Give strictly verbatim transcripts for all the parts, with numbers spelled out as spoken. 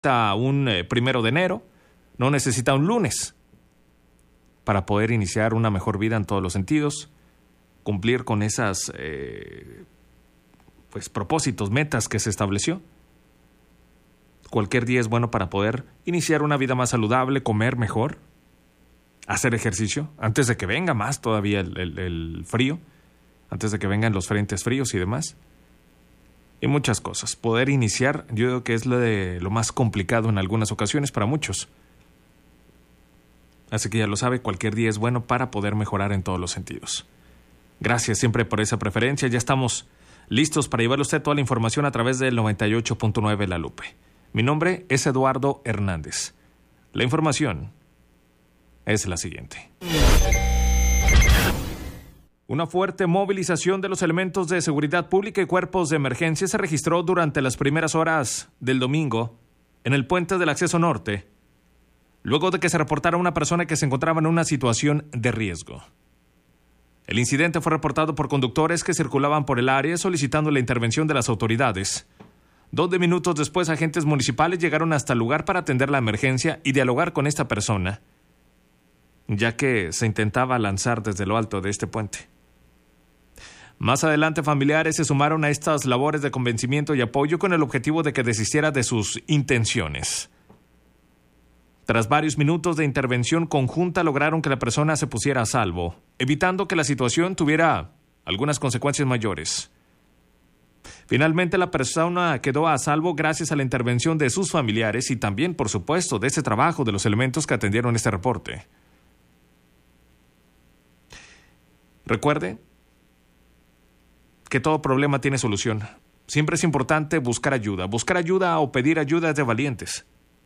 necesita un eh, primero de enero, no necesita un lunes para poder iniciar una mejor vida en todos los sentidos, cumplir con esas eh, pues propósitos, metas que se estableció. Cualquier día es bueno para poder iniciar una vida más saludable, comer mejor, hacer ejercicio, antes de que venga más todavía el, el, el frío, antes de que vengan los frentes fríos y demás. Y muchas cosas. Poder iniciar, yo creo que es lo, de, lo más complicado en algunas ocasiones para muchos. Así que ya lo sabe, cualquier día es bueno para poder mejorar en todos los sentidos. Gracias siempre por esa preferencia. Ya estamos listos para llevarle a usted toda la información a través del noventa y ocho punto nueve La Lupe. Mi nombre es Eduardo Hernández. La información es la siguiente. Una fuerte movilización de los elementos de seguridad pública y cuerpos de emergencia se registró durante las primeras horas del domingo en el puente del acceso norte, luego de que se reportara una persona que se encontraba en una situación de riesgo. El incidente fue reportado por conductores que circulaban por el área solicitando la intervención de las autoridades. Doce minutos después, agentes municipales llegaron hasta el lugar para atender la emergencia y dialogar con esta persona, ya que se intentaba lanzar desde lo alto de este puente. Más adelante, familiares se sumaron a estas labores de convencimiento y apoyo con el objetivo de que desistiera de sus intenciones. Tras varios minutos de intervención conjunta, lograron que la persona se pusiera a salvo, evitando que la situación tuviera algunas consecuencias mayores. Finalmente, la persona quedó a salvo gracias a la intervención de sus familiares y también, por supuesto, de ese trabajo de los elementos que atendieron este reporte. Recuerde que todo problema tiene solución. Siempre es importante buscar ayuda. Buscar ayuda o pedir ayuda es de valientes.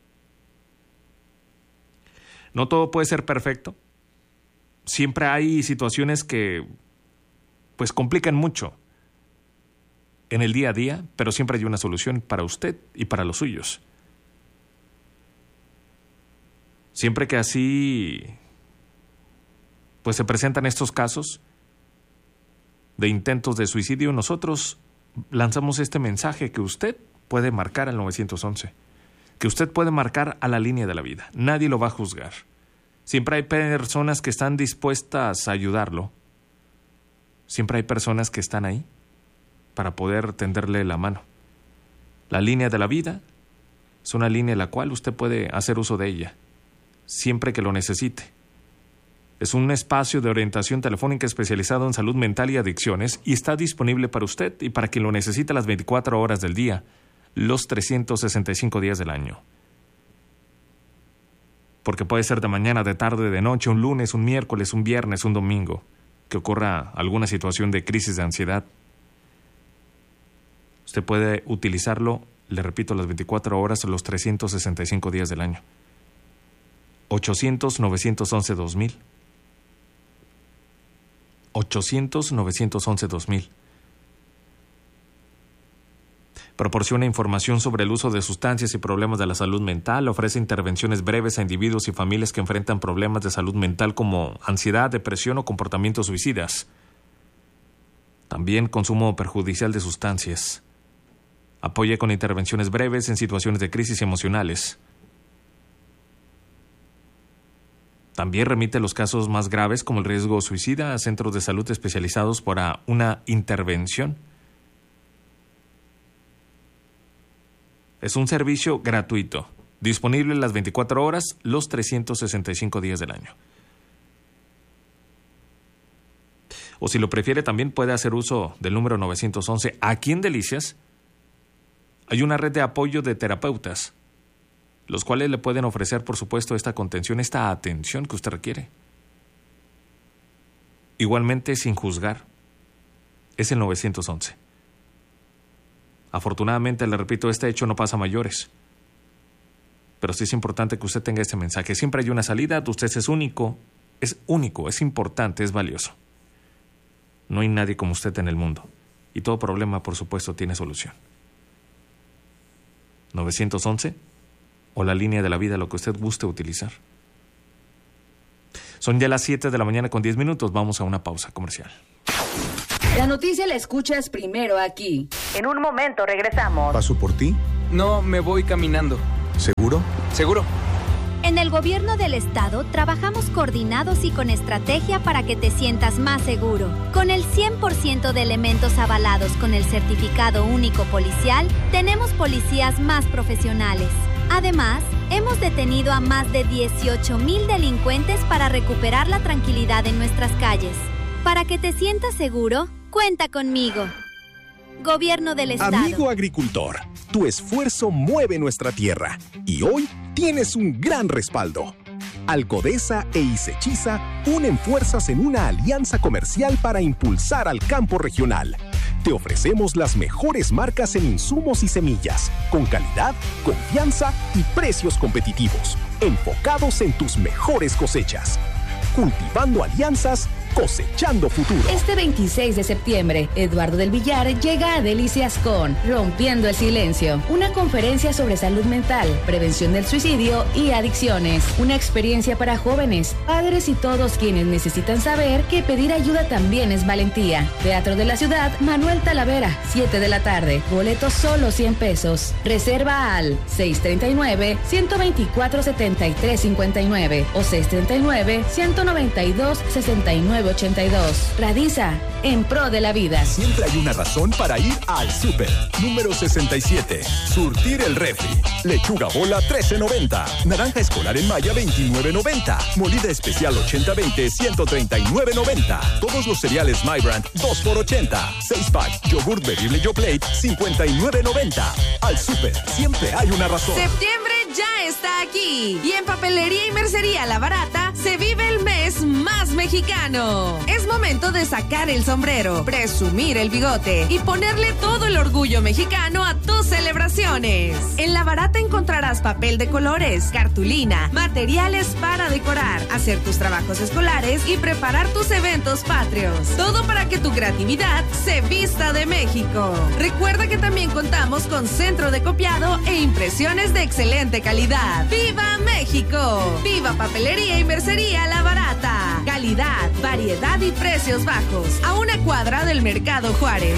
No todo puede ser perfecto. Siempre hay situaciones que pues complican mucho en el día a día, pero siempre hay una solución para usted y para los suyos. Siempre que así pues se presentan estos casos de intentos de suicidio, nosotros lanzamos este mensaje que usted puede marcar al nueve once, que usted puede marcar a la línea de la vida. Nadie lo va a juzgar. Siempre hay personas que están dispuestas a ayudarlo. Siempre hay personas que están ahí para poder tenderle la mano. La línea de la vida es una línea en la cual usted puede hacer uso de ella, siempre que lo necesite. Es un espacio de orientación telefónica especializado en salud mental y adicciones y está disponible para usted y para quien lo necesite las veinticuatro horas del día, los trescientos sesenta y cinco días del año. Porque puede ser de mañana, de tarde, de noche, un lunes, un miércoles, un viernes, un domingo, que ocurra alguna situación de crisis de ansiedad. Usted puede utilizarlo, le repito, las veinticuatro horas, los trescientos sesenta y cinco días del año. ochocientos, novecientos once, dos mil. ochocientos, novecientos once, dos mil. Proporciona información sobre el uso de sustancias y problemas de la salud mental, ofrece intervenciones breves a individuos y familias que enfrentan problemas de salud mental como ansiedad, depresión o comportamientos suicidas. También consumo perjudicial de sustancias. Apoya con intervenciones breves en situaciones de crisis emocionales. También remite los casos más graves como el riesgo suicida a centros de salud especializados para una intervención. Es un servicio gratuito, disponible las veinticuatro horas, los trescientos sesenta y cinco días del año. O si lo prefiere, también puede hacer uso del número nueve once. Aquí en Delicias hay una red de apoyo de terapeutas, los cuales le pueden ofrecer, por supuesto, esta contención, esta atención que usted requiere. Igualmente, sin juzgar, es el nueve once. Afortunadamente, le repito, este hecho no pasa a mayores. Pero sí es importante que usted tenga este mensaje. Siempre hay una salida, usted es único, es único, es importante, es valioso. No hay nadie como usted en el mundo. Y todo problema, por supuesto, tiene solución. nueve once o la línea de la vida, lo que usted guste utilizar. Son ya las siete de la mañana con diez minutos. Vamos a una pausa comercial. La noticia la escuchas primero aquí. En un momento regresamos. ¿Paso por ti? No, me voy caminando. ¿Seguro? Seguro. En el gobierno del estado trabajamos coordinados y con estrategia para que te sientas más seguro. Con el cien por ciento de elementos avalados con el certificado único policial, tenemos policías más profesionales. Además, hemos detenido a más de dieciocho mil delincuentes para recuperar la tranquilidad en nuestras calles. Para que te sientas seguro, cuenta conmigo. Gobierno del estado. Amigo agricultor, tu esfuerzo mueve nuestra tierra y hoy tienes un gran respaldo. Alcodesa e Isechiza unen fuerzas en una alianza comercial para impulsar al campo regional. Te ofrecemos las mejores marcas en insumos y semillas, con calidad, confianza y precios competitivos, enfocados en tus mejores cosechas. Cultivando alianzas, cosechando futuro. Este veintiséis de septiembre, Eduardo del Villar llega a Delicias con Rompiendo el Silencio, una conferencia sobre salud mental, prevención del suicidio y adicciones. Una experiencia para jóvenes, padres y todos quienes necesitan saber que pedir ayuda también es valentía. Teatro de la Ciudad, Manuel Talavera, siete de la tarde. Boletos solo cien pesos. Reserva al seis treinta y nueve, ciento veinticuatro, setenta y tres cincuenta y nueve o seis treinta y nueve, ciento noventa y dos, sesenta y nueve ochenta y dos. Radiza, en pro de la vida. Siempre hay una razón para ir al súper. Número sesenta y siete. Surtir el refri. Lechuga bola trece noventa. Naranja escolar en Maya veintinueve noventa. Molida especial ochenta veinte ciento treinta y nueve noventa. Todos los cereales My Brand dos por ochenta. seis pack. Yogurt bebible Yoplait cincuenta y nueve noventa. Al súper siempre hay una razón. Septiembre ya está aquí y en Papelería y Mercería La Barata se vive el mes más mexicano. Es momento de sacar el sombrero, presumir el bigote y ponerle todo el orgullo mexicano a tus celebraciones. En La Barata encontrarás papel de colores, cartulina, materiales para decorar, hacer tus trabajos escolares y preparar tus eventos patrios. Todo para que tu creatividad se vista de México. Recuerda que también contamos con centro de copiado e impresiones de excelente calidad. ¡Viva México! ¡Viva Papelería y Mercería La Barata! Calidad, variedad y precios bajos. A una cuadra del Mercado Juárez.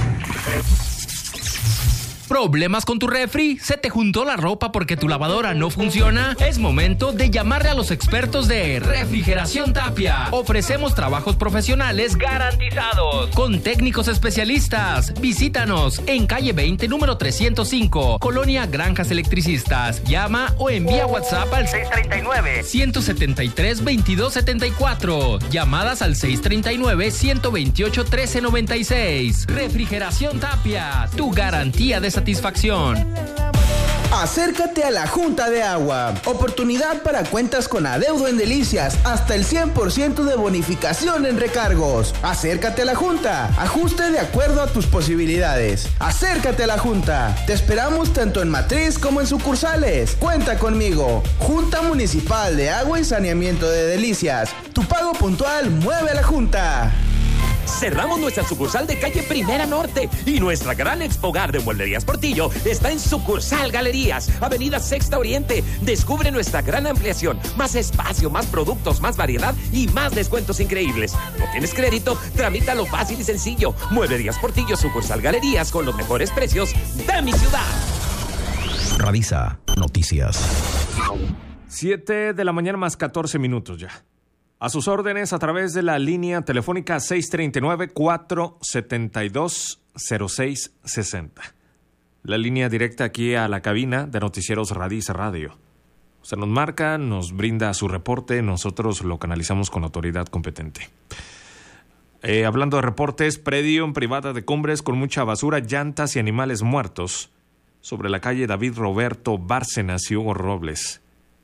¿Problemas con tu refri? ¿Se te juntó la ropa porque tu lavadora no funciona? Es momento de llamarle a los expertos de Refrigeración Tapia. Ofrecemos trabajos profesionales garantizados con técnicos especialistas. Visítanos en calle veinte, número trescientos cinco, Colonia Granjas Electricistas. Llama o envía WhatsApp al seis treinta y nueve, ciento setenta y tres, veintidós setenta y cuatro. Llamadas al seis treinta y nueve, ciento veintiocho, trece noventa y seis. Refrigeración Tapia, tu garantía de satisfacción. Acércate a la Junta de Agua. Oportunidad para cuentas con adeudo en Delicias. Hasta el cien por ciento de bonificación en recargos. Acércate a la Junta. Ajuste de acuerdo a tus posibilidades. Acércate a la Junta. Te esperamos tanto en matriz como en sucursales. Cuenta conmigo. Junta Municipal de Agua y Saneamiento de Delicias. Tu pago puntual mueve a la Junta. Cerramos nuestra sucursal de calle Primera Norte y nuestra gran expogar de Mueblerías Portillo está en sucursal Galerías, avenida Sexta Oriente. Descubre nuestra gran ampliación, más espacio, más productos, más variedad y más descuentos increíbles. ¿No tienes crédito? Tramítalo fácil y sencillo. Mueblerías Portillo, sucursal Galerías, con los mejores precios de mi ciudad. Radiza Noticias. siete de la mañana más catorce minutos ya. A sus órdenes a través de la línea telefónica seis treinta y nueve, cuatrocientos setenta y dos, cero seis sesenta. La línea directa aquí a la cabina de Noticieros Radiza Radio. Se nos marca, nos brinda su reporte, nosotros lo canalizamos con la autoridad competente. Eh, hablando de reportes, predio en privada de Cumbres con mucha basura, llantas y animales muertos sobre la calle David Roberto Bárcenas y Hugo Robles.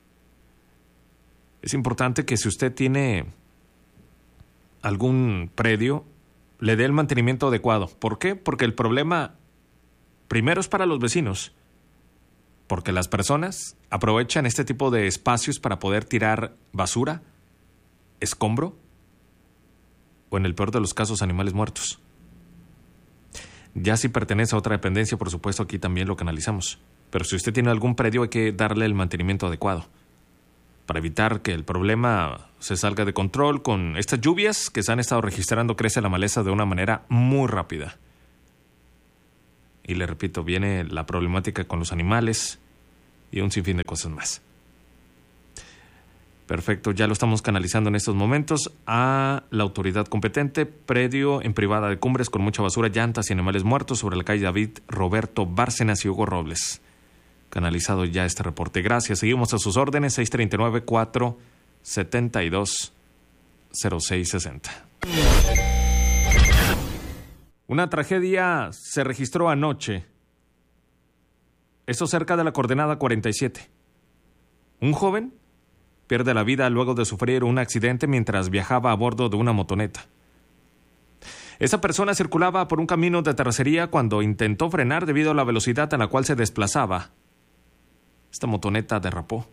Es importante que si usted tiene algún predio, le dé el mantenimiento adecuado. ¿Por qué? Porque el problema primero es para los vecinos, porque las personas aprovechan este tipo de espacios para poder tirar basura, escombro o, en el peor de los casos, animales muertos. Ya si pertenece a otra dependencia, por supuesto, aquí también lo canalizamos. Pero si usted tiene algún predio, hay que darle el mantenimiento adecuado para evitar que el problema se salga de control. Con estas lluvias que se han estado registrando, crece la maleza de una manera muy rápida. Y le repito, viene la problemática con los animales y un sinfín de cosas más. Perfecto, ya lo estamos canalizando en estos momentos a la autoridad competente. Predio en privada de Cumbres con mucha basura, llantas y animales muertos sobre la calle David Roberto Bárcenas y Hugo Robles. Canalizado ya este reporte. Gracias, seguimos a sus órdenes. Seis tres nueve, cuatro siete dos, cero seis seis cero. Una tragedia se registró anoche. Esto cerca de la coordenada cuarenta y siete. Un joven pierde la vida luego de sufrir un accidente mientras viajaba a bordo de una motoneta. Esa persona circulaba por un camino de terracería cuando intentó frenar debido a la velocidad a la cual se desplazaba. Esta motoneta derrapó.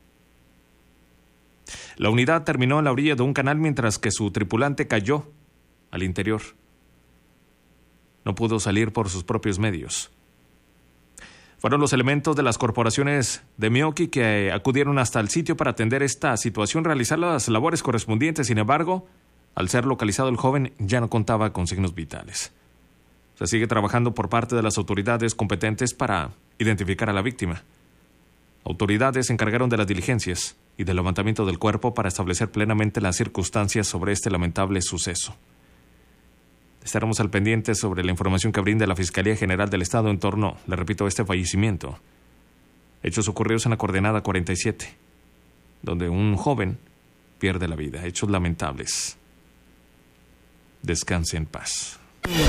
La unidad terminó en la orilla de un canal mientras que su tripulante cayó al interior. No pudo salir por sus propios medios. Fueron los elementos de las corporaciones de Meoqui que acudieron hasta el sitio para atender esta situación, realizar las labores correspondientes. Sin embargo, al ser localizado el joven ya no contaba con signos vitales. Se sigue trabajando por parte de las autoridades competentes para identificar a la víctima. Autoridades se encargaron de las diligencias y del levantamiento del cuerpo para establecer plenamente las circunstancias sobre este lamentable suceso. Estaremos al pendiente sobre la información que brinda la Fiscalía General del Estado en torno, le repito, a este fallecimiento. Hechos ocurridos en la coordenada cuarenta y siete, donde un joven pierde la vida. Hechos lamentables. Descanse en paz.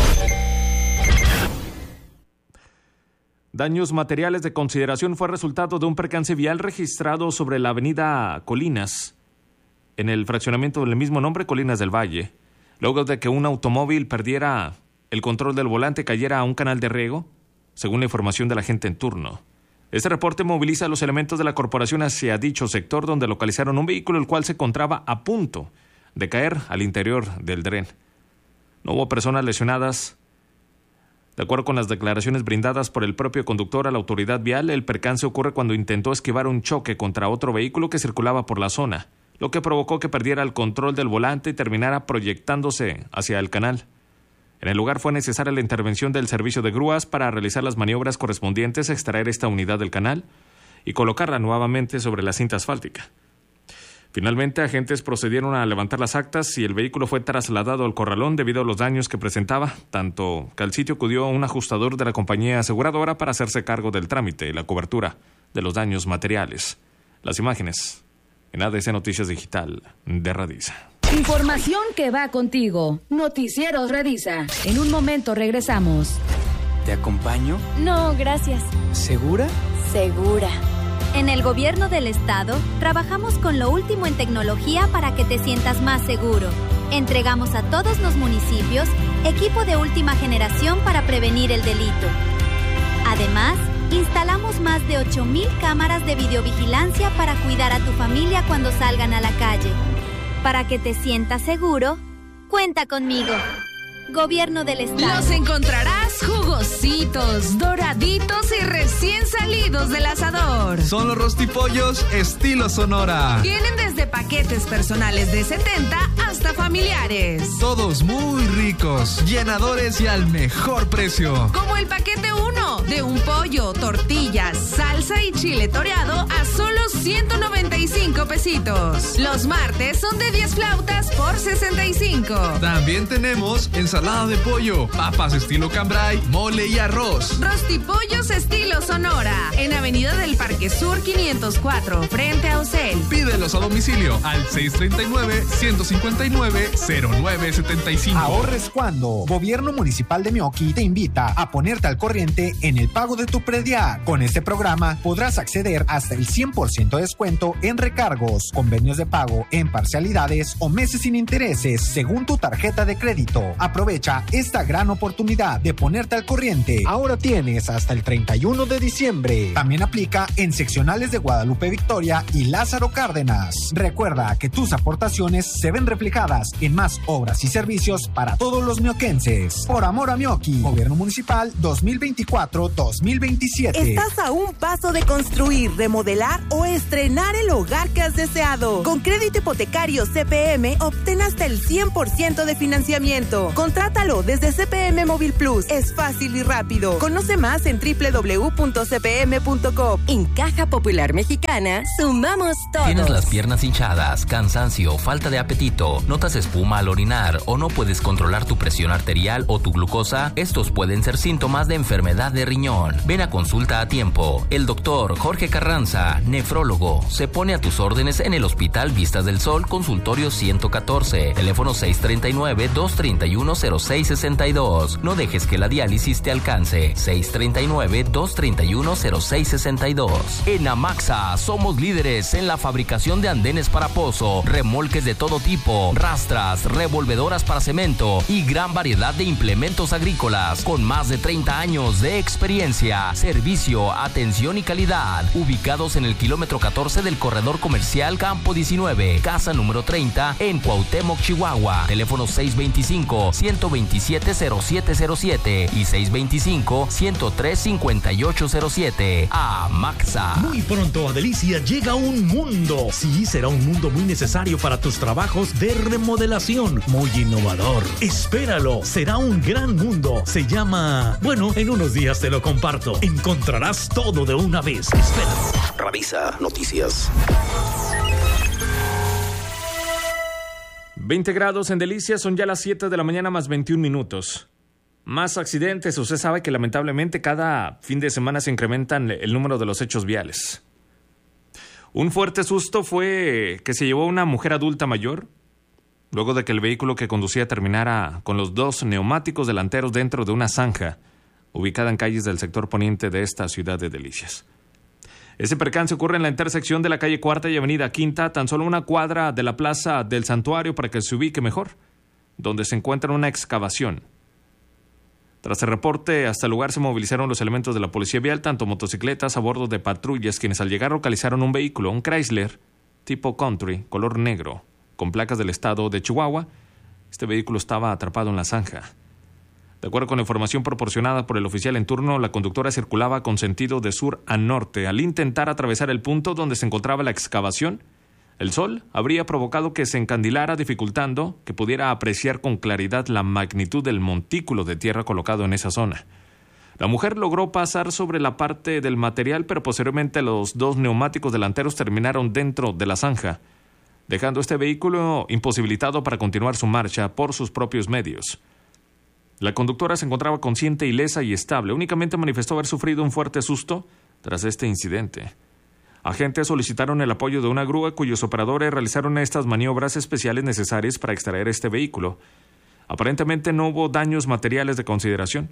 Daños materiales de consideración fue resultado de un percance vial registrado sobre la avenida Colinas, en el fraccionamiento del mismo nombre, Colinas del Valle, luego de que un automóvil perdiera el control del volante y cayera a un canal de riego, según la información de la gente en turno. Este reporte moviliza a los elementos de la corporación hacia dicho sector, donde localizaron un vehículo el cual se encontraba a punto de caer al interior del dren. No hubo personas lesionadas. De acuerdo con las declaraciones brindadas por el propio conductor a la autoridad vial, el percance ocurre cuando intentó esquivar un choque contra otro vehículo que circulaba por la zona, lo que provocó que perdiera el control del volante y terminara proyectándose hacia el canal. En el lugar fue necesaria la intervención del servicio de grúas para realizar las maniobras correspondientes a extraer esta unidad del canal y colocarla nuevamente sobre la cinta asfáltica. Finalmente, agentes procedieron a levantar las actas y el vehículo fue trasladado al corralón debido a los daños que presentaba, tanto que al sitio acudió un ajustador de la compañía aseguradora para hacerse cargo del trámite y la cobertura de los daños materiales. Las imágenes en A D C Noticias Digital de Radisa. Información que va contigo. Noticieros Radisa. En un momento regresamos. ¿Te acompaño? No, gracias. ¿Segura? Segura. En el Gobierno del Estado, trabajamos con lo último en tecnología para que te sientas más seguro. Entregamos a todos los municipios equipo de última generación para prevenir el delito. Además, instalamos más de ocho mil cámaras de videovigilancia para cuidar a tu familia cuando salgan a la calle. Para que te sientas seguro, cuenta conmigo. Gobierno del Estado. Los encontrarás jugositos, doraditos y recién salidos del asador. Son los rostipollos estilo Sonora. Tienen desde paquetes personales de setenta hasta familiares. Todos muy ricos, llenadores y al mejor precio. Como el paquete uno, de un pollo, tortillas, salsa y chile toreado a solo ciento noventa y cinco pesitos. Los martes son de diez flautas por sesenta y cinco. También tenemos ensalada de pollo, papas estilo cambray, mole y arroz. Rostipollos estilo Sonora, en Avenida del Parque Sur quinientos cuatro, frente a Ocel. Pídelos a domicilio al seis tres nueve, uno cinco nueve, cero nueve siete cinco. Ahorres cuando. Gobierno Municipal de Meoqui te invita a ponerte al corriente en el pago de tu predial. Con este programa podrás acceder hasta el cien por ciento de descuento en recargos, convenios de pago en parcialidades o meses sin intereses según tu tarjeta de crédito. Aprovecha esta gran oportunidad de ponerte al corriente. Ahora tienes hasta el treinta y uno de diciembre. También aplica en seccionales de Guadalupe Victoria y Lázaro Cárdenas. Recuerda que tus aportaciones se ven reflejadas aplicadas en más obras y servicios para todos los mioquenses. Por amor a Mioqui, Gobierno Municipal dos mil veinticuatro dos mil veintisiete. Estás a un paso de construir, remodelar o estrenar el hogar que has deseado. Con crédito hipotecario C P M, obtén hasta el cien por ciento de financiamiento. Contrátalo desde C P M Móvil Plus. Es fácil y rápido. Conoce más en doble u doble u doble u punto c p m punto com. En Caja Popular Mexicana, sumamos todos. ¿Tienes las piernas hinchadas, cansancio, falta de apetito, notas espuma al orinar o no puedes controlar tu presión arterial o tu glucosa? Estos pueden ser síntomas de enfermedad de riñón. Ven a consulta a tiempo. El doctor Jorge Carranza, nefrólogo, se pone a tus órdenes en el Hospital Vistas del Sol, consultorio ciento catorce, teléfono seis tres nueve, dos tres uno, cero seis seis dos. No dejes que la diálisis te alcance. seis tres nueve, dos tres uno, cero seis seis dos. En Amaxa somos líderes en la fabricación de andenes para pozo, remolques de todo tipo, rastras, revolvedoras para cemento y gran variedad de implementos agrícolas con más de treinta años de experiencia, servicio, atención y calidad. Ubicados en el kilómetro catorce del corredor comercial Campo diecinueve, casa número treinta en Cuauhtémoc, Chihuahua. Teléfono seis dos cinco, uno dos siete, cero siete cero siete y seis dos cinco, uno tres cinco ocho cero siete. Amaxa. Muy pronto a Delicia llega un mundo. Sí, será un mundo muy necesario para tus trabajos de remodelación. Muy innovador. Espéralo, será un gran mundo. Se llama... Bueno, en unos días te lo comparto. Encontrarás todo de una vez. Espera. Revisa noticias. veinte grados en Delicias, son ya las siete de la mañana más veintiún minutos. Más accidentes. Usted sabe que lamentablemente cada fin de semana se incrementan el número de los hechos viales. Un fuerte susto fue que se llevó a una mujer adulta mayor luego de que el vehículo que conducía terminara con los dos neumáticos delanteros dentro de una zanja ubicada en calles del sector poniente de esta ciudad de Delicias. Ese percance ocurre en la intersección de la calle Cuarta y Avenida Quinta, tan solo una cuadra de la Plaza del Santuario para que se ubique mejor, donde se encuentra una excavación. Tras el reporte, hasta el lugar se movilizaron los elementos de la policía vial, tanto motocicletas a bordo de patrullas, quienes al llegar localizaron un vehículo, un Chrysler tipo Country, color negro, con placas del estado de Chihuahua. Este vehículo estaba atrapado en la zanja. De acuerdo con la información proporcionada por el oficial en turno, la conductora circulaba con sentido de sur a norte. Al intentar atravesar el punto donde se encontraba la excavación, el sol habría provocado que se encandilara, dificultando que pudiera apreciar con claridad la magnitud del montículo de tierra colocado en esa zona. La mujer logró pasar sobre la parte del material, pero posteriormente los dos neumáticos delanteros terminaron dentro de la zanja, dejando este vehículo imposibilitado para continuar su marcha por sus propios medios. La conductora se encontraba consciente, ilesa y estable. Únicamente manifestó haber sufrido un fuerte susto tras este incidente. Agentes solicitaron el apoyo de una grúa cuyos operadores realizaron estas maniobras especiales necesarias para extraer este vehículo. Aparentemente no hubo daños materiales de consideración.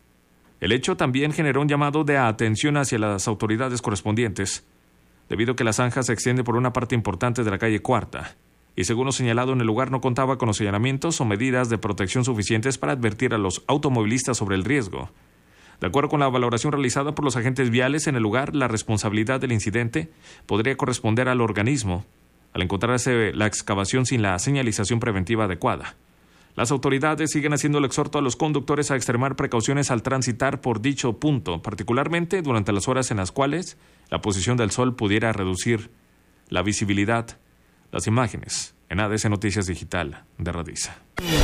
El hecho también generó un llamado de atención hacia las autoridades correspondientes, debido a que la zanja se extiende por una parte importante de la calle Cuarta, y según lo señalado en el lugar no contaba con los señalamientos o medidas de protección suficientes para advertir a los automovilistas sobre el riesgo. De acuerdo con la valoración realizada por los agentes viales en el lugar, la responsabilidad del incidente podría corresponder al organismo, al encontrarse la excavación sin la señalización preventiva adecuada. Las autoridades siguen haciendo el exhorto a los conductores a extremar precauciones al transitar por dicho punto, particularmente durante las horas en las cuales la posición del sol pudiera reducir la visibilidad. Las imágenes en A D C Noticias Digital de Radisa.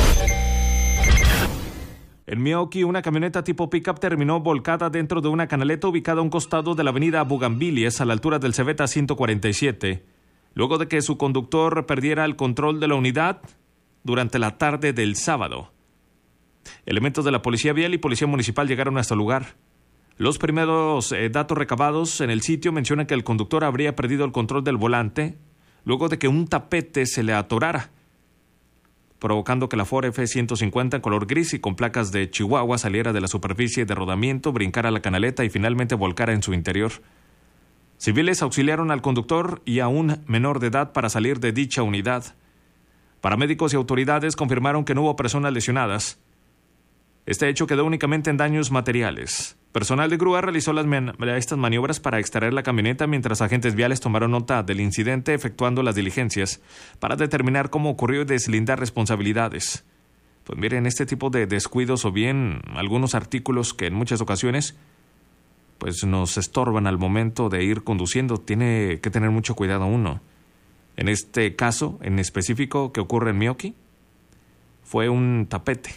En Mioqui, una camioneta tipo pickup terminó volcada dentro de una canaleta ubicada a un costado de la avenida Bugambilias, a la altura del Cebeta ciento cuarenta y siete, luego de que su conductor perdiera el control de la unidad durante la tarde del sábado. Elementos de la Policía Vial y Policía Municipal llegaron hasta el lugar. Los primeros eh, datos recabados en el sitio mencionan que el conductor habría perdido el control del volante luego de que un tapete se le atorara, provocando que la Ford F ciento cincuenta en color gris y con placas de Chihuahua saliera de la superficie de rodamiento, brincara la canaleta y finalmente volcara en su interior. Civiles auxiliaron al conductor y a un menor de edad para salir de dicha unidad. Paramédicos y autoridades confirmaron que no hubo personas lesionadas. Este hecho quedó únicamente en daños materiales. Personal de grúa realizó las man- estas maniobras para extraer la camioneta mientras agentes viales tomaron nota del incidente, efectuando las diligencias para determinar cómo ocurrió y deslindar responsabilidades. Pues miren, este tipo de descuidos o bien algunos artículos que en muchas ocasiones pues nos estorban al momento de ir conduciendo, tiene que tener mucho cuidado uno. En este caso en específico que ocurre en Mioki, fue un tapete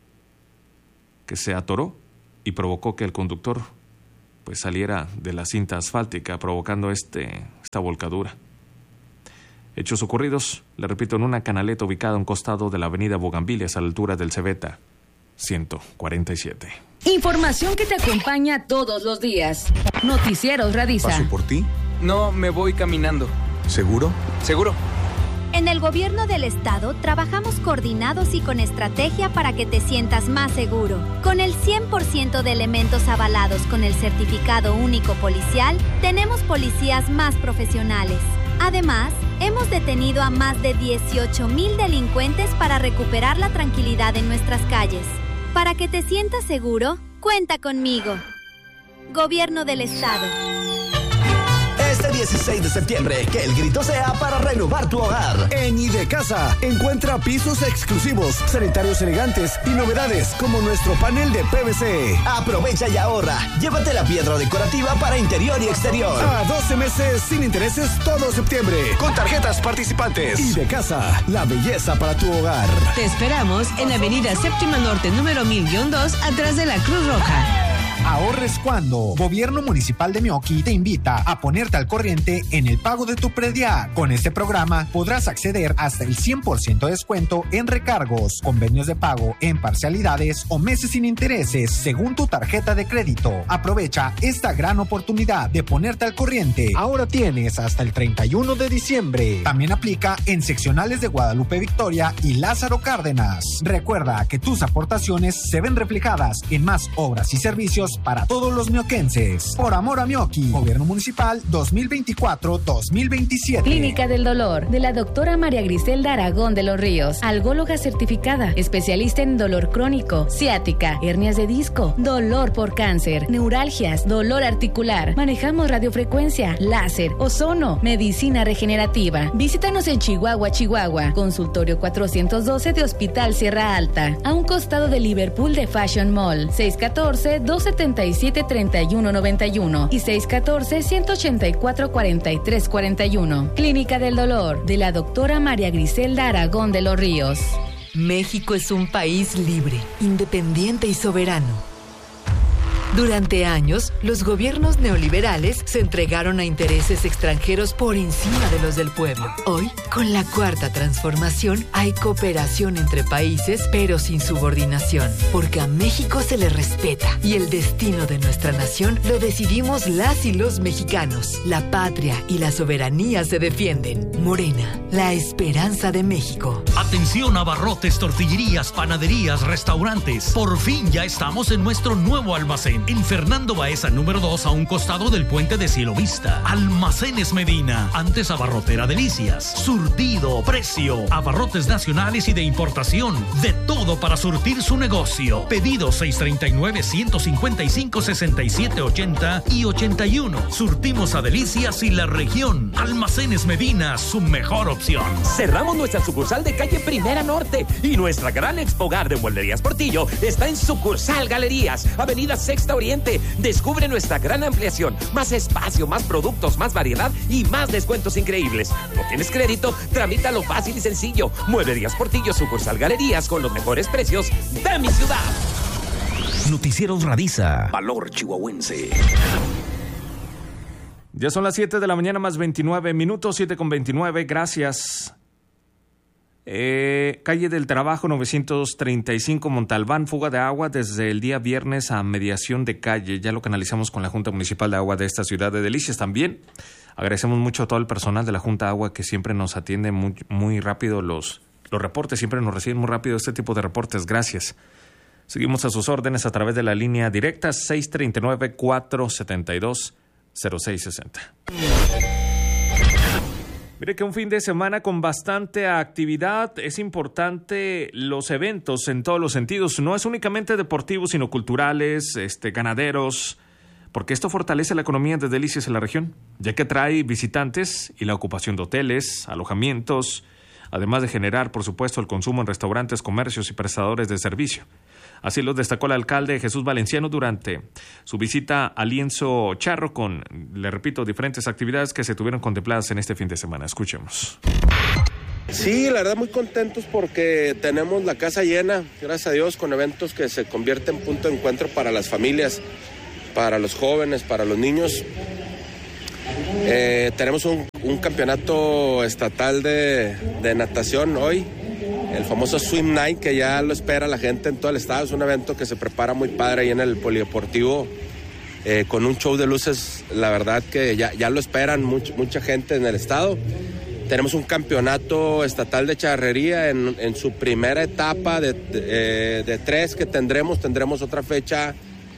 que se atoró y provocó que el conductor pues saliera de la cinta asfáltica, provocando este, esta volcadura. Hechos ocurridos, le repito, en una canaleta ubicada a un costado de la avenida Bugambilias, a la altura del Cebeta ciento cuarenta y siete. Información que te acompaña todos los días. Noticieros Radisa. ¿Paso por ti? No, me voy caminando. ¿Seguro? Seguro. En el gobierno del estado trabajamos coordinados y con estrategia para que te sientas más seguro. Con el cien por ciento de elementos avalados con el certificado único policial, tenemos policías más profesionales. Además, hemos detenido a más de dieciocho mil delincuentes para recuperar la tranquilidad en nuestras calles. Para que te sientas seguro, cuenta conmigo. Gobierno del estado. Este dieciséis de septiembre, que el grito sea para renovar tu hogar. En Idecasa, encuentra pisos exclusivos, sanitarios elegantes y novedades como nuestro panel de P V C. Aprovecha y ahorra. Llévate la piedra decorativa para interior y exterior. A doce meses sin intereses todo septiembre, con tarjetas participantes. Idecasa, la belleza para tu hogar. Te esperamos en Avenida Séptima Norte, número mil dos, atrás de la Cruz Roja. Ahorres cuando. Gobierno Municipal de Mioki te invita a ponerte al corriente en el pago de tu predial. Con este programa podrás acceder hasta el cien por ciento de descuento en recargos, convenios de pago en parcialidades o meses sin intereses según tu tarjeta de crédito. Aprovecha esta gran oportunidad de ponerte al corriente. Ahora tienes hasta el treinta y uno de diciembre. También aplica en seccionales de Guadalupe Victoria y Lázaro Cárdenas. Recuerda que tus aportaciones se ven reflejadas en más obras y servicios para todos los mioquenses. Por amor a Mioki, Gobierno Municipal dos mil veinticuatro dos mil veintisiete. Clínica del Dolor, de la doctora María Griselda Aragón de los Ríos, algóloga certificada, especialista en dolor crónico, ciática, hernias de disco, dolor por cáncer, neuralgias, dolor articular. Manejamos radiofrecuencia, láser, ozono, medicina regenerativa. Visítanos en Chihuahua, Chihuahua, consultorio cuatrocientos doce de Hospital Sierra Alta, a un costado de Liverpool de Fashion Mall, seis uno cuatro, dos siete siete, tres uno nueve uno y seis uno cuatro, uno ocho cuatro, cuatro tres cuatro uno. Clínica del Dolor, de la doctora María Griselda Aragón de los Ríos. México es un país libre, independiente y soberano. Durante años, los gobiernos neoliberales se entregaron a intereses extranjeros por encima de los del pueblo. Hoy, con la Cuarta Transformación, hay cooperación entre países, pero sin subordinación, porque a México se le respeta y el destino de nuestra nación lo decidimos las y los mexicanos. La patria y la soberanía se defienden. Morena, la esperanza de México. Atención, abarrotes, tortillerías, panaderías, restaurantes. Por fin ya estamos en nuestro nuevo almacén. En Fernando Baeza número dos, a un costado del puente de Cielo Vista. Almacenes Medina, antes Abarrotera Delicias. Surtido, precio, abarrotes nacionales y de importación. De todo para surtir su negocio. Pedido seis treinta y nueve, ciento cincuenta y cinco, sesenta y siete ochenta y ochenta y uno. Surtimos a Delicias y la región. Almacenes Medina, su mejor opción. Cerramos nuestra sucursal de calle Primera Norte y nuestra gran expogar de Mueblerías Portillo está en sucursal Galerías, avenida Sexta Oriente. Descubre nuestra gran ampliación, más espacio, más productos, más variedad y más descuentos increíbles. ¿No tienes crédito? Tramítalo fácil y sencillo. Mueblerías Portillo, sucursal Galerías, con los mejores precios de mi ciudad. Noticieros Radisa. Valor chihuahuense. Ya son las siete de la mañana más veintinueve minutos, siete con veintinueve, gracias. Eh, calle del Trabajo novecientos treinta y cinco Montalbán, fuga de agua desde el día viernes a mediación de calle. Ya lo canalizamos con la Junta Municipal de Agua de esta ciudad de Delicias también. Agradecemos mucho a todo el personal de la Junta de Agua que siempre nos atiende muy, muy rápido los, los reportes, siempre nos reciben muy rápido este tipo de reportes. Gracias. Seguimos a sus órdenes a través de la línea directa seis tres nueve, cuatro siete dos, cero seis seis cero. Mire que un fin de semana con bastante actividad. Es importante los eventos en todos los sentidos. No es únicamente deportivos, sino culturales, este, ganaderos, porque esto fortalece la economía de Delicias en la región, ya que trae visitantes y la ocupación de hoteles, alojamientos, además de generar, por supuesto, el consumo en restaurantes, comercios y prestadores de servicio. Así lo destacó el alcalde Jesús Valenciano durante su visita a Lienzo Charro con, le repito, diferentes actividades que se tuvieron contempladas en este fin de semana. Escuchemos. Sí, la verdad muy contentos porque tenemos la casa llena, gracias a Dios, con eventos que se convierten en punto de encuentro para las familias, para los jóvenes, para los niños. Eh, tenemos un, un campeonato estatal de, de natación hoy, el famoso Swim Night, que ya lo espera la gente en todo el estado. Es un evento que se prepara muy padre ahí en el polideportivo, eh, con un show de luces. La verdad que ya, ya lo esperan much, mucha gente en el estado. Tenemos un campeonato estatal de charrería en, en su primera etapa de, de, eh, de tres que tendremos. Tendremos otra fecha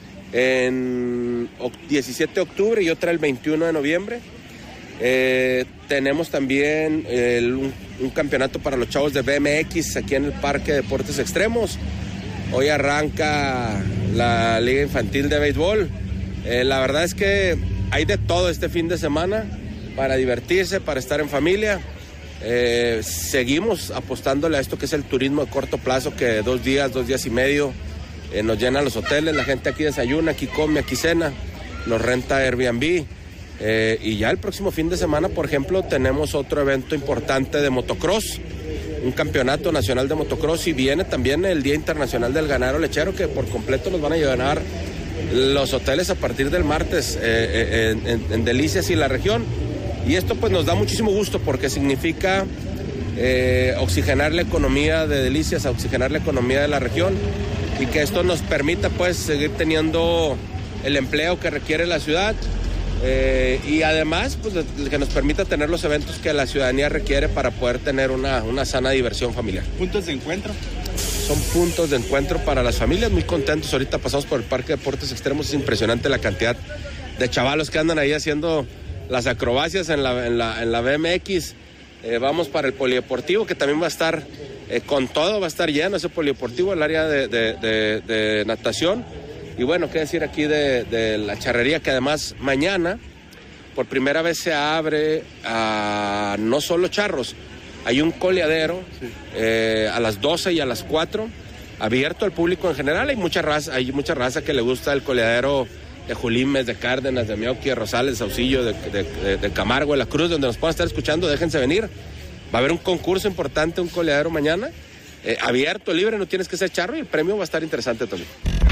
en diecisiete de octubre y otra el veintiuno de noviembre. Eh, tenemos también el, un, un campeonato para los chavos de B M X aquí en el Parque de Deportes Extremos. Hoy arranca la Liga Infantil de Béisbol. Eh, la verdad es que hay de todo este fin de semana para divertirse, para estar en familia. Eh, seguimos apostándole a esto que es el turismo de corto plazo, que dos días, dos días y medio eh, nos llenan los hoteles. La gente aquí desayuna, aquí come, aquí cena, nos renta Airbnb. Eh, y ya el próximo fin de semana, por ejemplo, tenemos otro evento importante de motocross, un campeonato nacional de motocross, y viene también el Día Internacional del Ganado Lechero, que por completo nos van a llenar los hoteles a partir del martes eh, en, en, en Delicias y la región. Y esto pues nos da muchísimo gusto porque significa eh, oxigenar la economía de Delicias, oxigenar la economía de la región, y que esto nos permita pues seguir teniendo el empleo que requiere la ciudad. Eh, y además, pues, que nos permita tener los eventos que la ciudadanía requiere para poder tener una, una sana diversión familiar. ¿Puntos de encuentro? Son puntos de encuentro para las familias, muy contentos. Ahorita pasamos por el Parque de Deportes Extremos, es impresionante la cantidad de chavalos que andan ahí haciendo las acrobacias en la, en la, en la B M X. Eh, vamos para el polideportivo, que también va a estar eh, con todo, va a estar lleno ese polideportivo, el área de, de, de, de natación. Y bueno, qué decir aquí de, de la charrería, que además mañana por primera vez se abre a no solo charros, hay un coleadero sí. eh, a las doce y a las cuatro, abierto al público en general. Hay mucha raza, hay mucha raza que le gusta el coleadero de Julimes, de Cárdenas, de Meoqui, de Rosales, de Saucillo, de, de, de, de Camargo, de La Cruz, donde nos puedan estar escuchando. Déjense venir. Va a haber un concurso importante, un coleadero mañana, eh, abierto, libre, no tienes que ser charro, y el premio va a estar interesante también.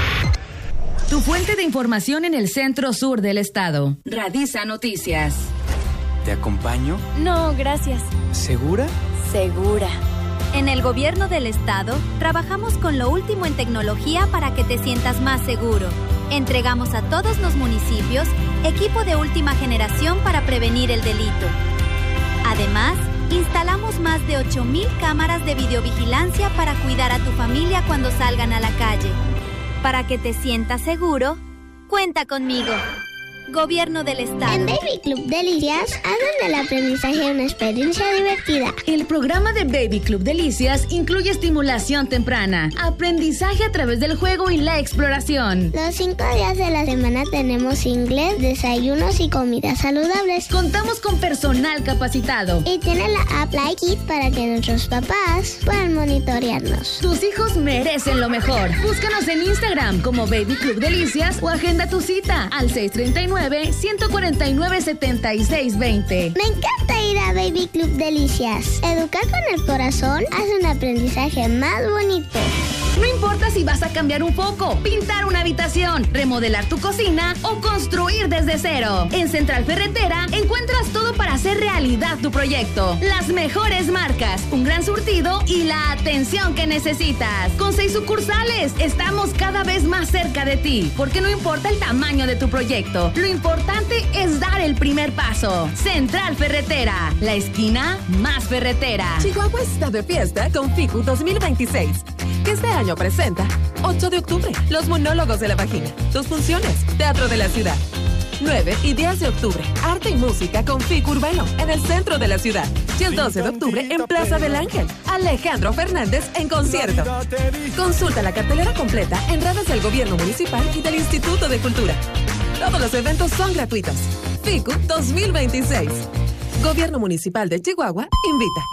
Tu fuente de información en el centro sur del estado. Radisa Noticias. ¿Te acompaño? No, gracias. ¿Segura? Segura. En el gobierno del estado, trabajamos con lo último en tecnología para que te sientas más seguro. Entregamos a todos los municipios equipo de última generación para prevenir el delito. Además, instalamos más de ocho mil cámaras de videovigilancia para cuidar a tu familia cuando salgan a la calle. Para que te sientas seguro, cuenta conmigo. Gobierno del Estado. En Baby Club Delicias hacen del aprendizaje una experiencia divertida. El programa de Baby Club Delicias incluye estimulación temprana, aprendizaje a través del juego y la exploración. Los cinco días de la semana tenemos inglés, desayunos y comidas saludables. Contamos con personal capacitado. Y tiene la app Like It para que nuestros papás puedan monitorearnos. Tus hijos merecen lo mejor. Búscanos en Instagram como Baby Club Delicias o agenda tu cita al seis tres nueve, uno cuatro nueve, siete seis dos cero. Me encanta ir a Baby Club Delicias. Educar con el corazón hace un aprendizaje más bonito. No importa si vas a cambiar un foco, pintar una habitación, remodelar tu cocina o construir desde cero. En Central Ferretera encuentras todo para hacer realidad tu proyecto. Las mejores marcas, un gran surtido y la atención que necesitas. Con seis sucursales, estamos cada vez más cerca de ti, porque no importa el tamaño de tu proyecto, lo importante es dar el primer paso. Central Ferretera, la esquina más ferretera. Chihuahua está de fiesta con FICU dos mil veintiséis, que este año presenta ocho de octubre, los monólogos de la vagina, dos funciones, Teatro de la Ciudad. nueve y diez de octubre, arte y música con F I C Urbano en el centro de la ciudad. Y el doce de octubre en Plaza del Ángel, Alejandro Fernández en concierto. Consulta la cartelera completa en redes del Gobierno Municipal y del Instituto de Cultura. Todos los eventos son gratuitos. F I C U dos mil veintiséis. Gobierno Municipal de Chihuahua invita.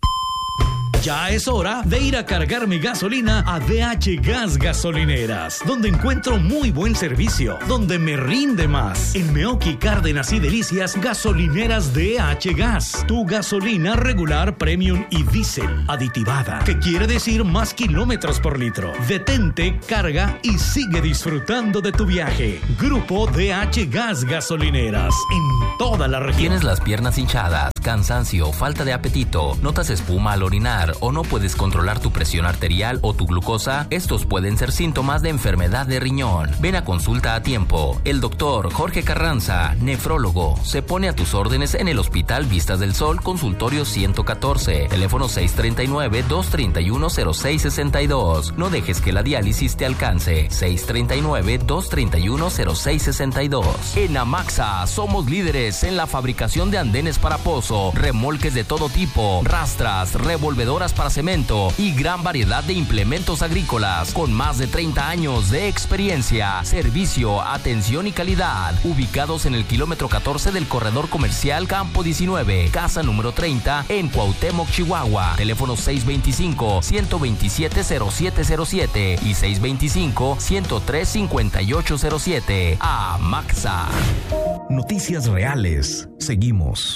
Ya es hora de ir a cargar mi gasolina a D H Gas Gasolineras, donde encuentro muy buen servicio, donde me rinde más. En Meoqui, Cárdenas y Delicias, gasolineras D H Gas. Tu gasolina regular, premium y diésel aditivada, que quiere decir más kilómetros por litro. Detente, carga y sigue disfrutando de tu viaje. Grupo D H Gas Gasolineras, en toda la región. ¿Tienes las piernas hinchadas, cansancio, falta de apetito, notas espuma al orinar o no puedes controlar tu presión arterial o tu glucosa? Estos pueden ser síntomas de enfermedad de riñón. Ven a consulta a tiempo. El doctor Jorge Carranza, nefrólogo, se pone a tus órdenes en el Hospital Vistas del Sol, consultorio ciento catorce, teléfono seis tres nueve, dos tres uno, cero seis seis dos. No dejes que la diálisis te alcance. seis tres nueve, dos tres uno, cero seis seis dos. En Amaxa somos líderes en la fabricación de andenes para pozo, remolques de todo tipo, rastras, revolvedoras para cemento y gran variedad de implementos agrícolas con más de treinta años de experiencia, servicio, atención y calidad. Ubicados en el kilómetro catorce del corredor comercial Campo diecinueve, casa número treinta en Cuauhtémoc, Chihuahua. Teléfono seis dos cinco, uno dos siete, cero siete cero siete y seis dos cinco, uno tres cinco ocho cero siete. Amaxa. Noticias reales. Seguimos.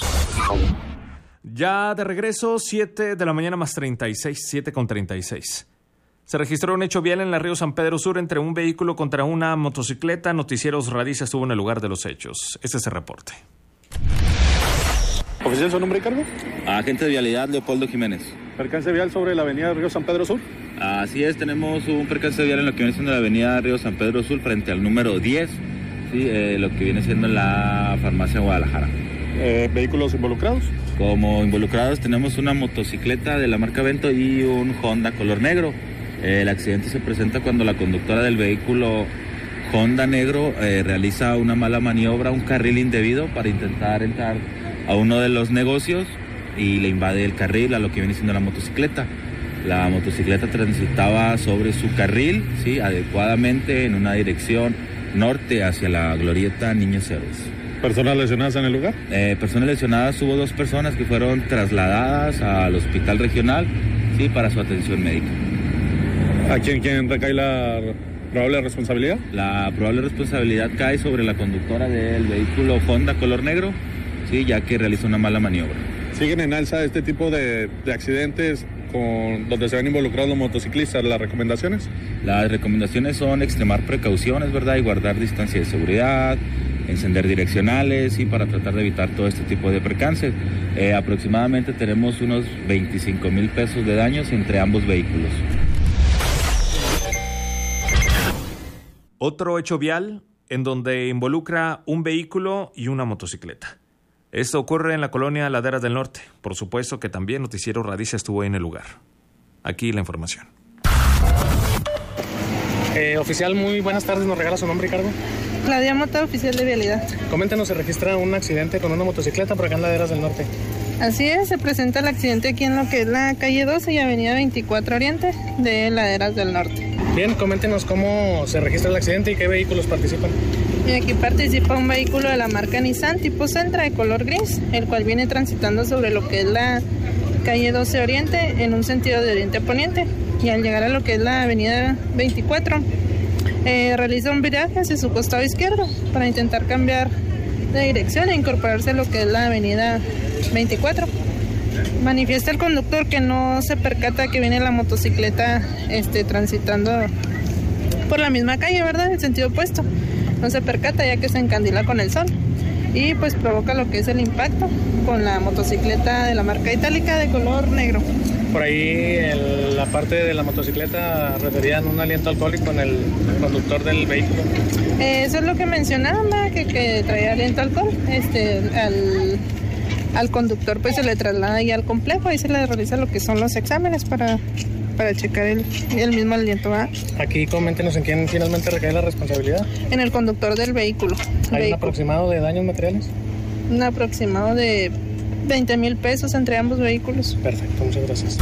Ya de regreso, siete de la mañana más treinta y seis, siete con treinta y seis. Se registró un hecho vial en la Río San Pedro Sur entre un vehículo contra una motocicleta. Noticieros Radicia estuvo en el lugar de los hechos. Este es el reporte. ¿Oficial, su nombre y cargo? Agente de vialidad, Leopoldo Jiménez. ¿Percance vial sobre la avenida Río San Pedro Sur? Así es, tenemos un percance vial en lo que viene siendo la avenida Río San Pedro Sur frente al número diez, ¿sí? eh, lo que viene siendo la farmacia Guadalajara. Eh, ¿Vehículos involucrados? Como involucrados tenemos una motocicleta de la marca Vento y un Honda color negro. Eh, el accidente se presenta cuando la conductora del vehículo Honda negro eh, realiza una mala maniobra, un carril indebido para intentar entrar a uno de los negocios y le invade el carril a lo que viene siendo la motocicleta. La motocicleta transitaba sobre su carril, ¿sí? adecuadamente en una dirección norte hacia la glorieta Niños Héroes. ¿Personas lesionadas en el lugar? Eh, personas lesionadas, hubo dos personas que fueron trasladadas al hospital regional, sí, para su atención médica. ¿A quién, quién recae la probable responsabilidad? La probable responsabilidad cae sobre la conductora del vehículo Honda color negro, sí, ya que realizó una mala maniobra. ¿Siguen en alza este tipo de, de accidentes con, donde se ven involucrados los motociclistas? ¿Las recomendaciones? Las recomendaciones son extremar precauciones, ¿verdad? Y guardar distancia de seguridad, encender direccionales y para tratar de evitar todo este tipo de percances. Eh, aproximadamente tenemos unos veinticinco mil pesos de daños entre ambos vehículos. Otro hecho vial en donde involucra un vehículo y una motocicleta. Esto ocurre en la colonia Laderas del Norte. Por supuesto que también Noticiero Radicia estuvo en el lugar. Aquí la información. Eh, oficial, muy buenas tardes. ¿Nos regala su nombre y cargo? Claudia Mota, oficial de vialidad. Coméntenos, se registra un accidente con una motocicleta por acá en Laderas del Norte. Así es, se presenta el accidente aquí en lo que es la calle doce y avenida veinticuatro Oriente de Laderas del Norte. Bien, coméntenos cómo se registra el accidente y qué vehículos participan. Y aquí participa un vehículo de la marca Nissan tipo Sentra de color gris, el cual viene transitando sobre lo que es la calle doce Oriente en un sentido de oriente a poniente. Y al llegar a lo que es la avenida veinticuatro, eh, realiza un viraje hacia su costado izquierdo para intentar cambiar de dirección e incorporarse a lo que es la avenida veinticuatro. Manifiesta el conductor que no se percata que viene la motocicleta este, transitando por la misma calle, ¿verdad? En sentido opuesto. No se percata ya que se encandila con el sol y pues provoca lo que es el impacto con la motocicleta de la marca Itálica de color negro. Por ahí el, la parte de la motocicleta referían un aliento alcohólico en el conductor del vehículo. Eh, eso es lo que mencionaba, que, que traía aliento alcohol. Este, al, al conductor pues se le traslada ya al complejo y se le realiza lo que son los exámenes para para checar el, el mismo aliento, ¿verdad? Aquí coméntenos en quién finalmente recae la responsabilidad. En el conductor del vehículo. ¿Hay vehículo. un aproximado de daños materiales? Un aproximado de veinte mil pesos entre ambos vehículos. Perfecto, muchas gracias.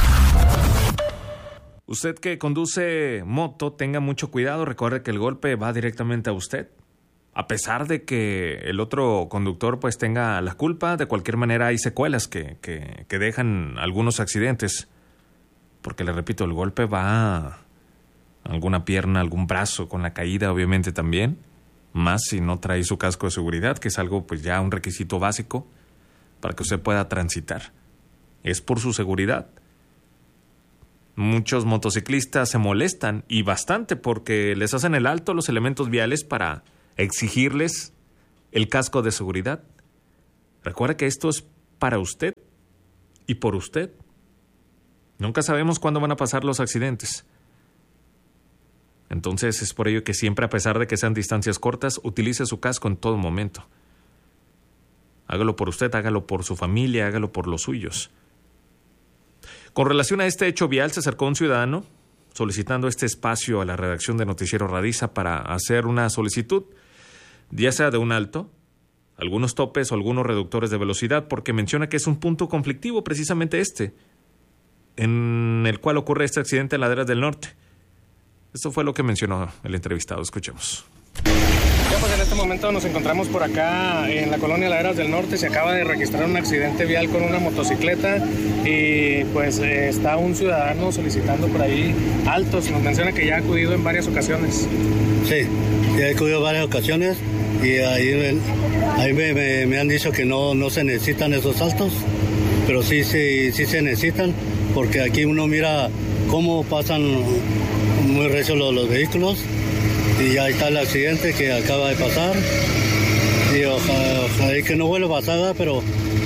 Usted que conduce moto, tenga mucho cuidado. Recuerde que el golpe va directamente a usted. A pesar de que el otro conductor pues tenga la culpa, de cualquier manera hay secuelas que, que, que dejan algunos accidentes. Porque le repito, el golpe va a alguna pierna, algún brazo, con la caída obviamente también. Más si no trae su casco de seguridad, que es algo pues ya un requisito básico para que usted pueda transitar. Es por su seguridad. Muchos motociclistas se molestan y bastante porque les hacen el alto los elementos viales para exigirles el casco de seguridad. Recuerde que esto es para usted y por usted. Nunca sabemos cuándo van a pasar los accidentes. Entonces es por ello que siempre, a pesar de que sean distancias cortas, utilice su casco en todo momento. Hágalo por usted, hágalo por su familia, hágalo por los suyos. Con relación a este hecho vial, se acercó un ciudadano solicitando este espacio a la redacción de Noticiero Radiza para hacer una solicitud, ya sea de un alto, algunos topes o algunos reductores de velocidad, porque menciona que es un punto conflictivo precisamente este, en el cual ocurre este accidente en Laderas del Norte. Esto fue lo que mencionó el entrevistado. Escuchemos. Ya pues en este momento nos encontramos por acá en la colonia Laderas del Norte. Se acaba de registrar un accidente vial con una motocicleta y pues eh, está un ciudadano solicitando por ahí altos. Nos menciona que ya ha acudido en varias ocasiones. Sí, ya he acudido en varias ocasiones y ahí, ahí me, me, me han dicho que no, no se necesitan esos altos, pero sí, sí, sí se necesitan, porque aquí uno mira cómo pasan muy recios los, los vehículos. Y ya está el accidente que acaba de pasar. Y ojalá, ojalá que no vuelva a pasar, pero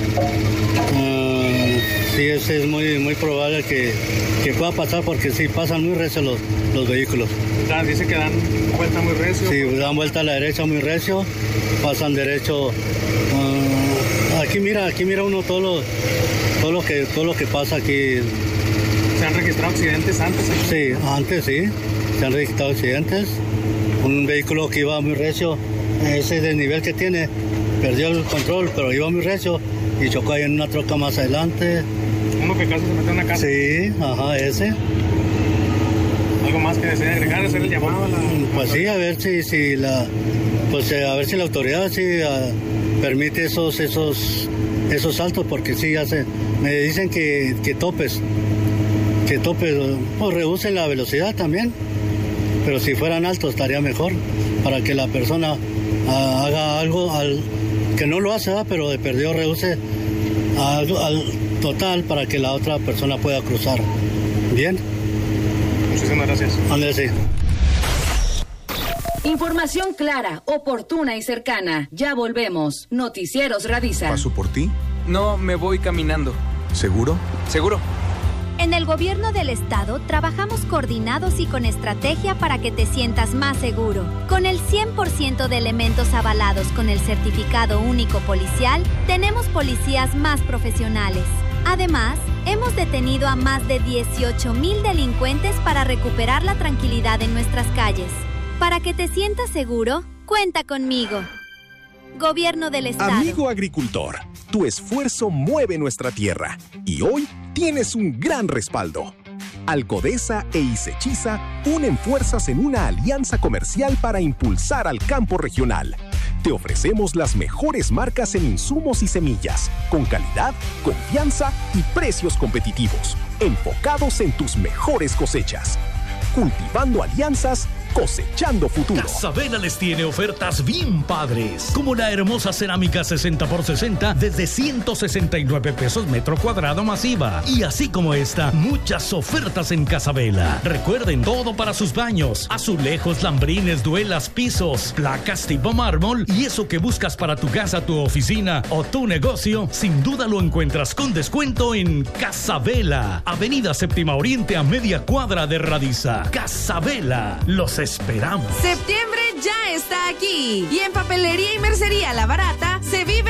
uh, sí es, es muy, muy probable que, que pueda pasar, porque sí pasan muy recio los, los vehículos. Ah, dice que dan vuelta muy recio. Sí, dan vuelta a la derecha muy recio, pasan derecho. Uh, aquí mira, aquí mira uno todo lo, todo lo que todo lo que pasa aquí. ¿Se han registrado accidentes antes? Sí, antes sí, se han registrado accidentes. Un vehículo que iba muy recio, ese desnivel que tiene, perdió el control, pero iba muy recio y chocó ahí en una troca más adelante. ¿Uno que casi se metió en una casa? Sí, ajá, ese. ¿Algo más que desea agregar, hacer el llamado a la...? Pues sí, a ver si, si la... Pues a ver si la autoridad sí uh, permite esos, esos, esos saltos, porque sí hace... Me dicen que, que topes, que topes, pues reducen la velocidad también. Pero si fueran altos estaría mejor, para que la persona uh, haga algo al, que no lo hace, ¿verdad? Pero de perdido reduce al, al total para que la otra persona pueda cruzar. Bien. Muchísimas gracias. Andrés, sí. Información clara, oportuna y cercana. Ya volvemos. Noticieros Radiza. ¿Paso por ti? No, me voy caminando. ¿Seguro? Seguro. En el gobierno del estado trabajamos coordinados y con estrategia para que te sientas más seguro. Con el cien por ciento de elementos avalados con el certificado único policial, tenemos policías más profesionales. Además, hemos detenido a más de dieciocho mil delincuentes para recuperar la tranquilidad en nuestras calles. Para que te sientas seguro, cuenta conmigo. Gobierno del estado. Amigo agricultor, tu esfuerzo mueve nuestra tierra y hoy tienes un gran respaldo. Alcodesa e Isechiza unen fuerzas en una alianza comercial para impulsar al campo regional. Te ofrecemos las mejores marcas en insumos y semillas, con calidad, confianza y precios competitivos, enfocados en tus mejores cosechas. Cultivando alianzas, cosechando futuro. Casabela les tiene ofertas bien padres, como la hermosa cerámica sesenta por sesenta desde ciento sesenta y nueve pesos metro cuadrado masiva. Y así como esta, muchas ofertas en Casabela. Recuerden, todo para sus baños: azulejos, lambrines, duelas, pisos, placas tipo mármol, y eso que buscas para tu casa, tu oficina o tu negocio, sin duda lo encuentras con descuento en Casabela. Avenida Séptima Oriente, a media cuadra de Radiza. Casabela, los esperamos. Septiembre ya está aquí y en Papelería y Mercería La Barata se vive el mes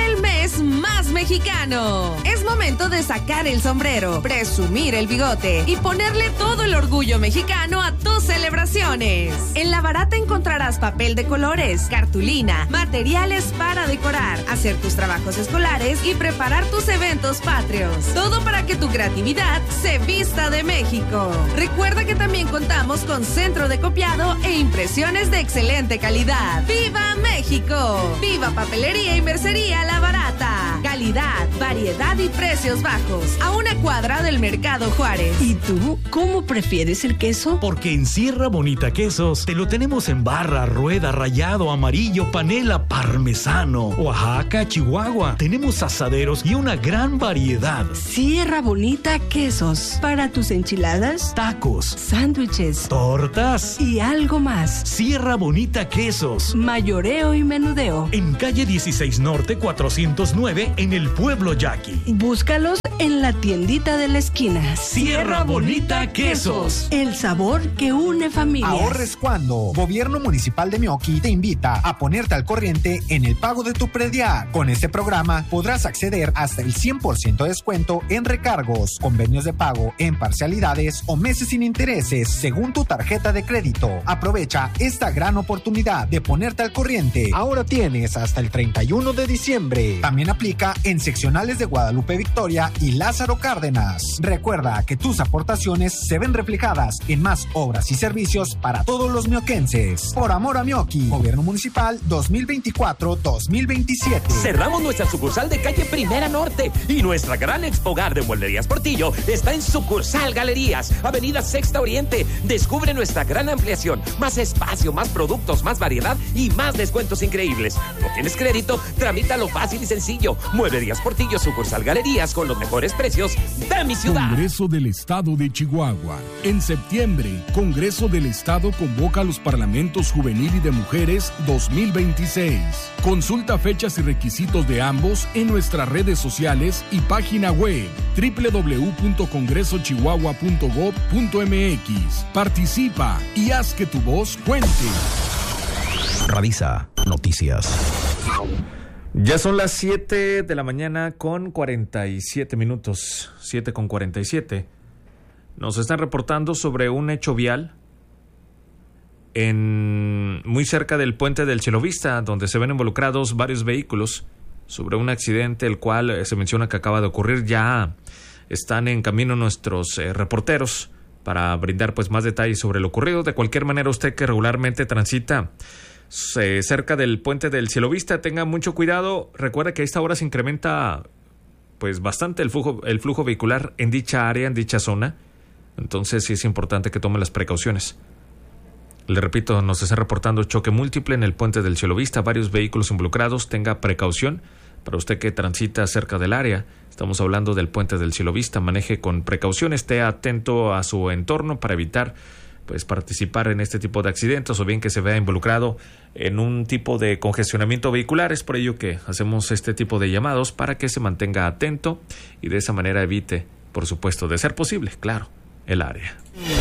es más mexicano. Es momento de sacar el sombrero, presumir el bigote y ponerle todo el orgullo mexicano a tus celebraciones. En La Barata encontrarás papel de colores, cartulina, materiales para decorar, hacer tus trabajos escolares y preparar tus eventos patrios. Todo para que tu creatividad se vista de México. Recuerda que también contamos con centro de copiado e impresiones de excelente calidad. ¡Viva México! ¡Viva Papelería y Mercería La Barata! Calidad, variedad y precios bajos. A una cuadra del Mercado Juárez. ¿Y tú cómo prefieres el queso? Porque en Sierra Bonita Quesos te lo tenemos en barra, rueda, rallado, amarillo, panela, parmesano, Oaxaca, Chihuahua. Tenemos asaderos y una gran variedad. Sierra Bonita Quesos. Para tus enchiladas, tacos, sándwiches, tortas y algo más. Sierra Bonita Quesos. Mayoreo y menudeo. En calle dieciséis Norte cuatrocientos nueve en el Pueblo Yaqui. Búscalos en la tiendita de la esquina. Sierra Bonita Quesos. El sabor que une familias. Ahorres cuando. Gobierno Municipal de Meoqui te invita a ponerte al corriente en el pago de tu predial. Con este programa podrás acceder hasta el cien por ciento de descuento en recargos, convenios de pago en parcialidades o meses sin intereses según tu tarjeta de crédito. Aprovecha esta gran oportunidad de ponerte al corriente. Ahora tienes hasta el treinta y uno de diciembre. También aplica en seccionales de Guadalupe Victoria y Lázaro Cárdenas. Recuerda que tus aportaciones se ven reflejadas en más obras y servicios para todos los mioquenses. Por amor a Meoqui, Gobierno Municipal dos mil veinticuatro dos mil veintisiete. Cerramos nuestra sucursal de calle Primera Norte y nuestra gran expogar de Mueblerías Portillo está en sucursal Galerías, Avenida Sexta Oriente. Descubre nuestra gran ampliación, más espacio, más productos, más variedad y más descuentos increíbles. ¿No tienes crédito? Tramítalo fácil y sencillo. Mueblerías Portillo, sucursal Galerías con los mejores precios de mi ciudad. Congreso del Estado de Chihuahua. En septiembre, Congreso del Estado convoca a los parlamentos juvenil y de mujeres dos mil veintiséis. Consulta fechas y requisitos de ambos en nuestras redes sociales y página web doble u doble u doble u punto congreso chihuahua punto gob punto m x. Participa y haz que tu voz cuente. Radisa Noticias. Ya son las siete de la mañana con cuarenta y siete minutos. siete con cuarenta y siete. Nos están reportando sobre un hecho vial en muy cerca del puente del Chelovista, donde se ven involucrados varios vehículos, sobre un accidente el cual eh, se menciona que acaba de ocurrir. Ya están en camino nuestros eh, reporteros para brindar pues más detalles sobre lo ocurrido. De cualquier manera, usted que regularmente transita eh, cerca del puente del Chelovista, tenga mucho cuidado. Recuerda que a esta hora se incrementa pues bastante el flujo, el flujo vehicular en dicha área, en dicha zona. Entonces sí es importante que tome las precauciones. Le repito, nos está reportando choque múltiple en el puente del Chelovista, varios vehículos involucrados. Tenga precaución para usted que transita cerca del área. Estamos hablando del puente del Chelovista. Maneje con precaución, esté atento a su entorno para evitar pues participar en este tipo de accidentes o bien que se vea involucrado en un tipo de congestionamiento vehicular. Es por ello que hacemos este tipo de llamados para que se mantenga atento y de esa manera evite, por supuesto, de ser posible, claro, el área.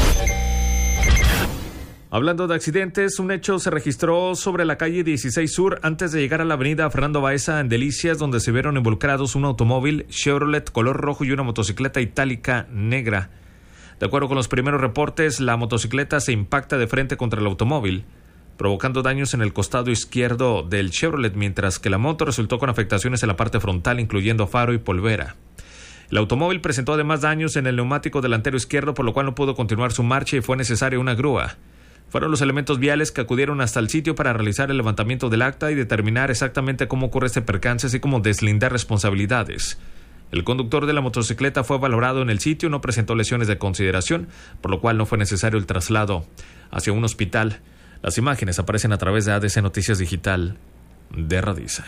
Hablando de accidentes, un hecho se registró sobre la calle dieciséis Sur antes de llegar a la avenida Fernando Baeza en Delicias, donde se vieron involucrados un automóvil Chevrolet color rojo y una motocicleta itálica negra. De acuerdo con los primeros reportes, la motocicleta se impacta de frente contra el automóvil, provocando daños en el costado izquierdo del Chevrolet, mientras que la moto resultó con afectaciones en la parte frontal, incluyendo faro y polvera. El automóvil presentó además daños en el neumático delantero izquierdo, por lo cual no pudo continuar su marcha y fue necesaria una grúa. Fueron los elementos viales que acudieron hasta el sitio para realizar el levantamiento del acta y determinar exactamente cómo ocurre este percance, así como deslindar responsabilidades. El conductor de la motocicleta fue valorado en el sitio, no presentó lesiones de consideración, por lo cual no fue necesario el traslado hacia un hospital. Las imágenes aparecen a través de A D C Noticias Digital de Radisa.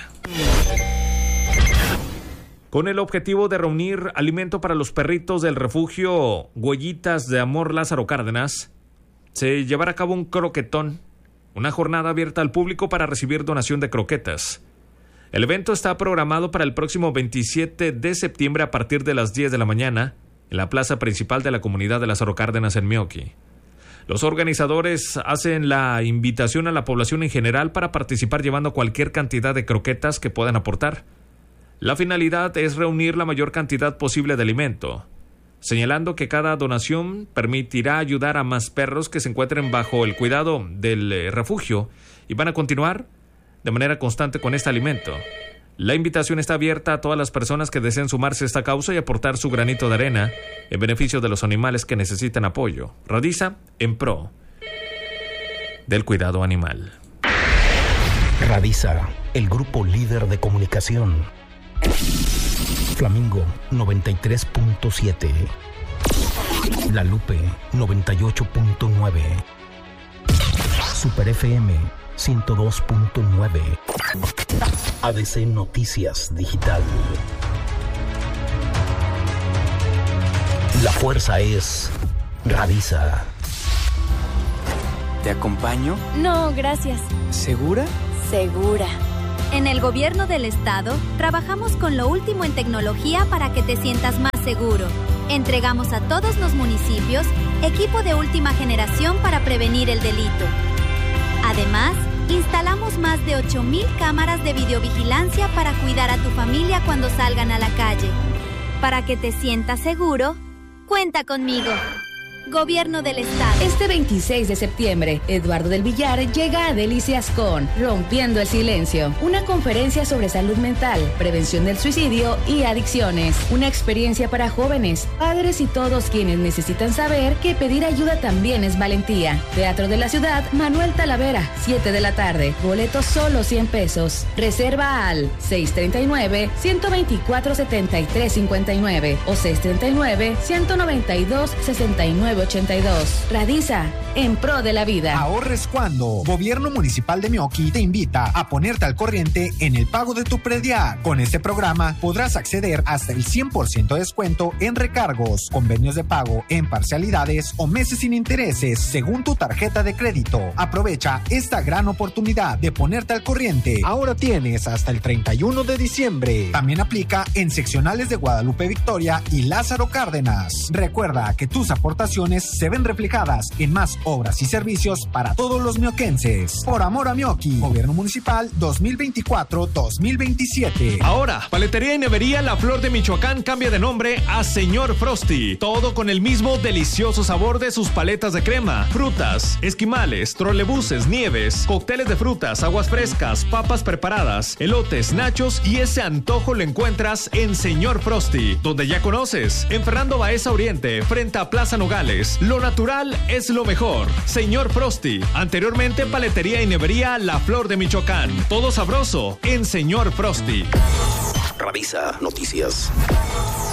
Con el objetivo de reunir alimento para los perritos del refugio Huellitas de Amor Lázaro Cárdenas, se llevará a cabo un croquetón, una jornada abierta al público para recibir donación de croquetas. El evento está programado para el próximo veintisiete de septiembre a partir de las diez de la mañana en la plaza principal de la comunidad de Lázaro Cárdenas en Meoqui. Los organizadores hacen la invitación a la población en general para participar llevando cualquier cantidad de croquetas que puedan aportar. La finalidad es reunir la mayor cantidad posible de alimento, señalando que cada donación permitirá ayudar a más perros que se encuentren bajo el cuidado del eh, refugio y van a continuar de manera constante con este alimento. La invitación está abierta a todas las personas que deseen sumarse a esta causa y aportar su granito de arena en beneficio de los animales que necesitan apoyo. Radisa en pro del cuidado animal. Radisa, el grupo líder de comunicación. Flamingo noventa y tres punto siete. La Lupe noventa y ocho punto nueve. Super F M ciento dos punto nueve. A D C Noticias Digital. La fuerza es Radisa. ¿Te acompaño? No, gracias. ¿Segura? Segura. En el gobierno del estado, trabajamos con lo último en tecnología para que te sientas más seguro. Entregamos a todos los municipios equipo de última generación para prevenir el delito. Además, instalamos más de ocho mil cámaras de videovigilancia para cuidar a tu familia cuando salgan a la calle. Para que te sientas seguro, cuenta conmigo. Gobierno del Estado. Este veintiséis de septiembre, Eduardo del Villar llega a Delicias con Rompiendo el Silencio, una conferencia sobre salud mental, prevención del suicidio y adicciones. Una experiencia para jóvenes, padres y todos quienes necesitan saber que pedir ayuda también es valentía. Teatro de la Ciudad, Manuel Talavera, siete de la tarde. Boletos solo cien pesos. Reserva al seis tres nueve, uno dos cuatro, siete tres cinco nueve o seis tres nueve, uno nueve dos, seis nueve ochenta y dos. Radisa, en pro de la vida. Ahorres cuando. Gobierno Municipal de Meoqui te invita a ponerte al corriente en el pago de tu predial. Con este programa podrás acceder hasta el cien por ciento de descuento en recargos, convenios de pago en parcialidades o meses sin intereses según tu tarjeta de crédito. Aprovecha esta gran oportunidad de ponerte al corriente. Ahora tienes hasta el treinta y uno de diciembre. También aplica en seccionales de Guadalupe Victoria y Lázaro Cárdenas. Recuerda que tus aportaciones se ven reflejadas en más obras y servicios para todos los mioquenses. Por amor a Meoqui, Gobierno Municipal dos mil veinticuatro dos mil veintisiete. Ahora, Paletería y Nevería La Flor de Michoacán cambia de nombre a Señor Frosty. Todo con el mismo delicioso sabor de sus paletas de crema, frutas, esquimales, trolebuses, nieves, cócteles de frutas, aguas frescas, papas preparadas, elotes, nachos y ese antojo lo encuentras en Señor Frosty, donde ya conoces, en Fernando Baeza Oriente, frente a Plaza Nogales. Lo natural es lo mejor. Señor Frosty. Anteriormente Paletería y Nevería La Flor de Michoacán. Todo sabroso en Señor Frosty. Radisa Noticias.